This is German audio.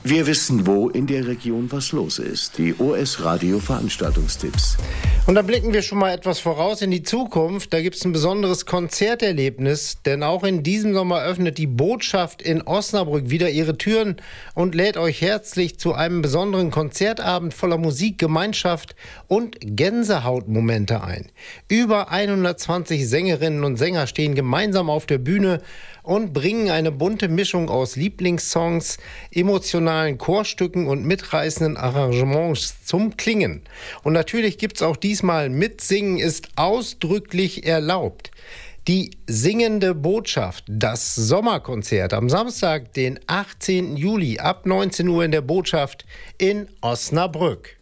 Wir wissen, wo in der Region was los ist. Die OS Radio Veranstaltungstipps. Und da blicken wir schon mal etwas voraus in die Zukunft. Da gibt es ein besonderes Konzerterlebnis, denn auch in diesem Sommer öffnet die Botschaft in Osnabrück wieder ihre Türen und lädt euch herzlich zu einem besonderen Konzertabend voller Musik, Gemeinschaft und Gänsehautmomente ein. Über 120 Sängerinnen und Sänger stehen gemeinsam auf der Bühne und bringen eine bunte Mischung aus Lieblingssongs, emotionalen Chorstücken und mitreißenden Arrangements zum Klingen. Und natürlich gibt's auch diesmal Mitsingen ist ausdrücklich erlaubt. Die singende Botschaft, das Sommerkonzert am Samstag, den 18. Juli ab 19 Uhr in der Botschaft in Osnabrück.